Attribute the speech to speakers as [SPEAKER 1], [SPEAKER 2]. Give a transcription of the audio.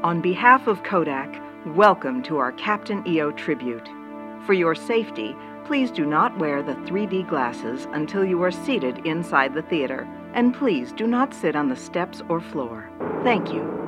[SPEAKER 1] On behalf of Kodak, welcome to our Captain EO tribute. For your safety, please do not wear the 3D glasses until you are seated inside the theater, and please do not sit on the steps or floor. Thank you.